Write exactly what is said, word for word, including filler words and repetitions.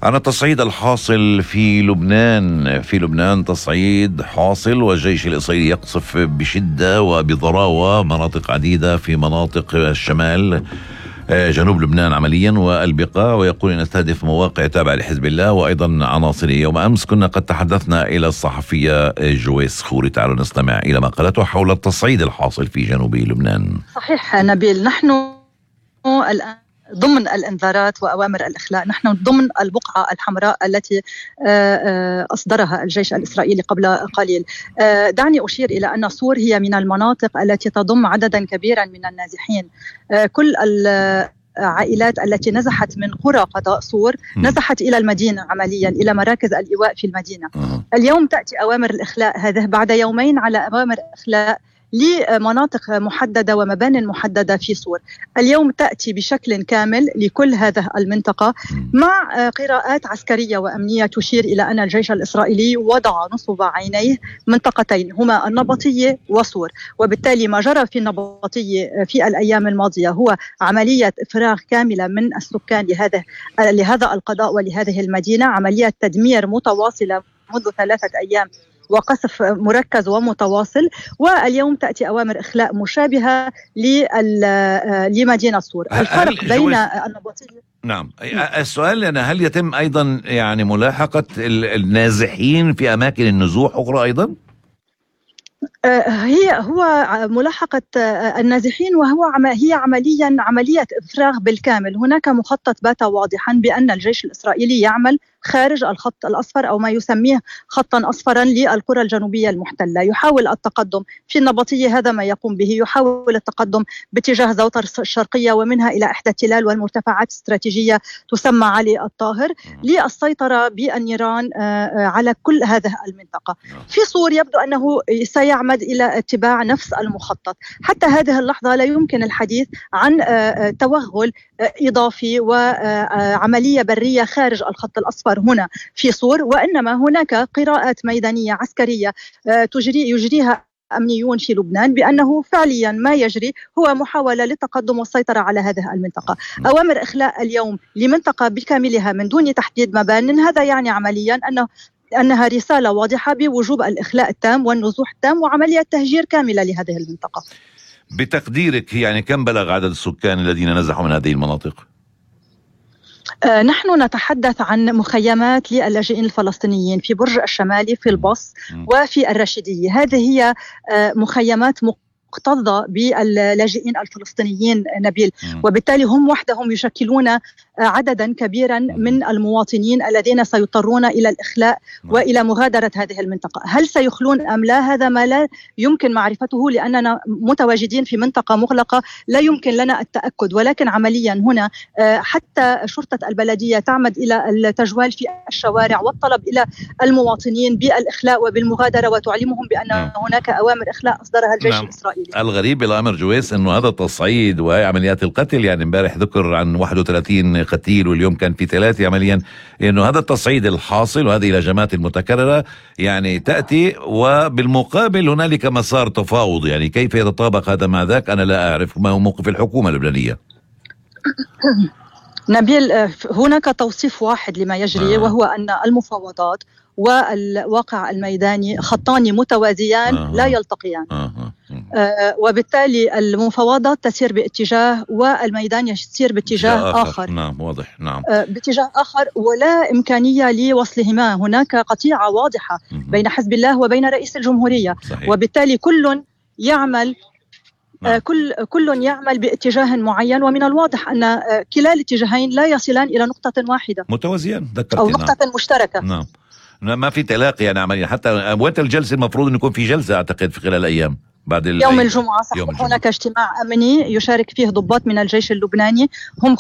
عن التصعيد الحاصل في لبنان. في لبنان تصعيد حاصل، والجيش الإسرائيلي يقصف بشدة وبضراوة مناطق عديدة في مناطق الشمال جنوب لبنان عمليا والبقاع، ويقول أن يستهدف مواقع تابعة لحزب الله وأيضا عناصره. يوم أمس كنا قد تحدثنا إلى الصحفية جويس خوري. تعالوا نستمع إلى ما قالته حول التصعيد الحاصل في جنوب لبنان. صحيح نبيل، نحن الآن ضمن الانذارات وأوامر الإخلاء، نحن ضمن البقعة الحمراء التي أصدرها الجيش الإسرائيلي قبل قليل. دعني أشير إلى أن صور هي من المناطق التي تضم عددا كبيرا من النازحين. كل العائلات التي نزحت من قرى قضاء صور نزحت إلى المدينة عمليا، إلى مراكز الإيواء في المدينة. اليوم تأتي أوامر الإخلاء هذه بعد يومين على أوامر إخلاء لمناطق محددة ومبان محددة في صور. اليوم تأتي بشكل كامل لكل هذه المنطقة مع قراءات عسكرية وأمنية تشير إلى أن الجيش الإسرائيلي وضع نصب عينيه منطقتين هما النبطية وصور، وبالتالي ما جرى في النبطية في الأيام الماضية هو عملية إفراغ كاملة من السكان لهذا لهذا القضاء ولهذه المدينة، عملية تدمير متواصلة منذ ثلاثة أيام وقصف مركز ومتواصل. واليوم تأتي أوامر إخلاء مشابهة لمدينة صور. الفرق بين النبطية نعم السؤال أنا هل يتم أيضا يعني ملاحقة النازحين في أماكن النزوح أخرى أيضا؟ هي هو ملاحقة النازحين، وهو هي عمليا عملية إفراغ بالكامل. هناك مخطط بات واضحا بأن الجيش الإسرائيلي يعمل خارج الخط الأصفر أو ما يسميه خطا أصفرا للقرى الجنوبية المحتلة. يحاول التقدم في النبطية، هذا ما يقوم به، يحاول التقدم باتجاه زوطر الشرقية ومنها إلى إحدى التلال والمرتفعات الاستراتيجية تسمى علي الطاهر للسيطرة بالنيران على كل هذه المنطقة. في صور يبدو أنه سيعمد إلى اتباع نفس المخطط. حتى هذه اللحظة لا يمكن الحديث عن توغل إضافي وعملية برية خارج الخط الأصفر هنا في صور، وإنما هناك قراءات ميدانية عسكرية تجري يجريها أمنيون في لبنان بأنه فعليا ما يجري هو محاولة للتقدم والسيطرة على هذه المنطقة. أوامر إخلاء اليوم لمنطقة بكاملها من دون تحديد مبان، هذا يعني عمليا أنه أنها رسالة واضحة بوجوب الإخلاء التام والنزوح التام وعملية تهجير كاملة لهذه المنطقة. بتقديرك يعني كم بلغ عدد السكان الذين نزحوا من هذه المناطق؟ آه نحن نتحدث عن مخيمات للاجئين الفلسطينيين في برج الشمالي، في البص وفي الرشيدية. هذه هي آه مخيمات مكتظة باللاجئين الفلسطينيين نبيل، وبالتالي هم وحدهم يشكلون عددا كبيرا من المواطنين الذين سيضطرون إلى الإخلاء وإلى مغادرة هذه المنطقة. هل سيخلون أم لا؟ هذا ما لا يمكن معرفته لأننا متواجدين في منطقة مغلقة لا يمكن لنا التأكد، ولكن عمليا هنا حتى شرطة البلدية تعمد إلى التجوال في الشوارع والطلب إلى المواطنين بالإخلاء وبالمغادرة وتعلمهم بأن هناك أوامر إخلاء أصدرها الجيش نعم. الإسرائيلي. الغريب بالأمر جويس أنه هذا التصعيد وعمليات القتل، يعني امبارح ذكر عن واحد وثلاثين قتيل واليوم كان في ثلاثة عمليا، انه هذا التصعيد الحاصل وهذه الهجمات المتكررة يعني تأتي وبالمقابل هنالك مسار تفاوض. يعني كيف يتطابق هذا مع ذاك؟ انا لا اعرف ما هو موقف الحكومة اللبنانية. نبيل، هناك توصيف واحد لما يجري آه. وهو أن المفاوضات والواقع الميداني خطان متوازيان آه. لا يلتقيان آه. آه. وبالتالي المفاوضات تسير باتجاه والميدان يسير باتجاه آخر. آخر نعم واضح نعم آه باتجاه آخر، ولا إمكانية لوصلهما. هناك قطيعة واضحة بين حزب الله وبين رئيس الجمهورية صحيح. وبالتالي كل يعمل نعم. كل كل يعمل باتجاه معين، ومن الواضح أن كلا الاتجاهين لا يصلان إلى نقطة واحدة متوازيان أو نقطة نعم. مشتركة نعم. ما في تلاقي يعني عمليا. حتى وقت الجلسة المفروض أن يكون في جلسة أعتقد في خلال الأيام بعد يوم الجمعة. صحيح. هناك اجتماع أمني يشارك فيه ضباط من الجيش اللبناني هم